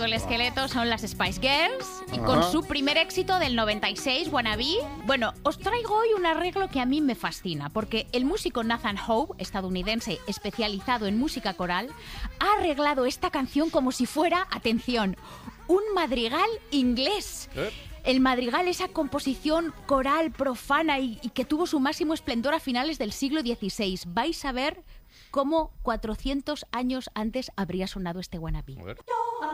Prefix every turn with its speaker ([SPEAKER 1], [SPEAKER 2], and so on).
[SPEAKER 1] todo el esqueleto son las Spice Girls y con su primer éxito del 96, Wannabe. Bueno, os traigo hoy un arreglo que a mí me fascina, porque el músico Nathan Howe, estadounidense especializado en música coral, ha arreglado esta canción como si fuera, atención, un madrigal inglés. El madrigal, esa composición coral profana y que tuvo su máximo esplendor a finales del siglo XVI. Vais a ver cómo 400 años antes habría sonado este Wannabe.